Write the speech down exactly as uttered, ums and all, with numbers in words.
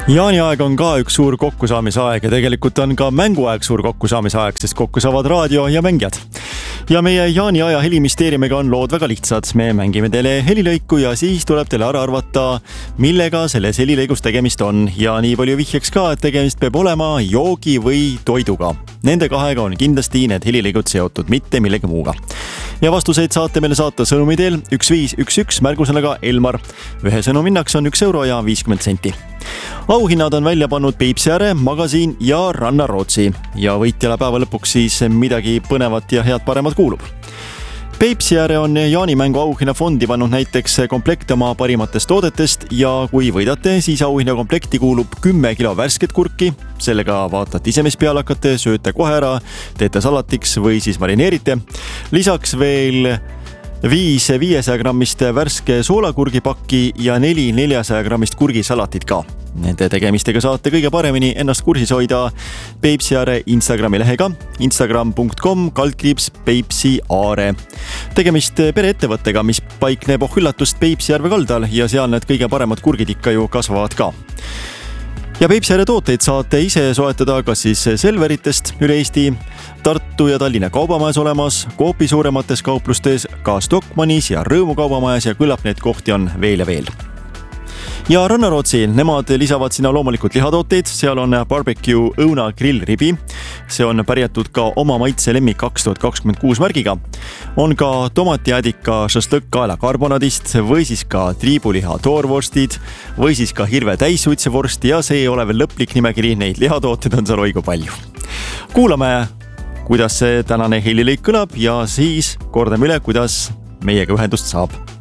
Jaaniaeg on ka üks suur kokkusaamise aeg ja tegelikult on ka mänguaeg suur kokkusaamise aeg, sest kokku saavad raadio ja mängijad. Ja meie jaaniaja heliministeeriumiga on lood väga lihtsad. Me mängime teile helilõiku ja siis tuleb teile ära arvata, millega selles helilõigus tegemist on. Ja nii palju vihjeks ka, et tegemist peab olema joogi või toiduga. Nende kahega on kindlasti need helilõigud seotud, mitte millegi muuga. Ja vastuseid saate meile saata sõnumi teel üks viis üks üks märgusõnaga Elmar. Ühe sõnuminnaks on üks euro ja viiskümmend senti. Auhinnad on välja pannud Peipsiääre, Magasiin ja Rannarootsi ja võitjale päeva lõpuks siis midagi põnevat ja head paremat kuulub. Peipsiääre on jaanimängu auhinnafondi pannud näiteks komplekt oma parimatest toodetest ja kui võidate, siis auhinnakomplekti kuulub kümme kilo värsket kurki. Sellega vaatate ise, mis peale hakkate, sööte kohe ära, teete salatiks või siis marineerite. Lisaks veel viis viiesaja grammist värske soolakurgipakki ja neli neljasaja grammist kurgisalatit ka. Nende tegemistega saate kõige paremini ennast kursis hoida Peipsiääre Instagrami lehega instagram punkt com kaldkriips Peipsiaare. Tegemist pereettevõttega, mis paikneb oh üllatust Peipsiääre kaldal ja seal need kõige paremad kurgid ikka ju kasvavad ka. Ja Peipsiääre tooteid saate ise soetada kas siis Selveritest üle Eesti, Tartu ja Tallinna kaubamajas olemas, Coopi suuremates kauplustes, ka Stockmannis ja Rõõmu kaubamajas ja küllap neid kohti on veel ja veel. Ja Rannarootsi, nemad lisavad sinna loomulikult lihatooteid, seal on barbecue õuna grillribi. See on pärjatud ka oma maitse lemmik kaks tuhat kakskümmend kuus märgiga. On ka tomatiädika šašlõkk kaela karbonadist või siis ka triibuliha toorvorstid või siis ka hirve täissuitsevorst ja see ei ole veel lõplik nimekiri, neid lihatooteid on seal oigu palju. Kuulame, kuidas see tänane helilõik kõlab ja siis kordame üle, kuidas meiega ühendust saab.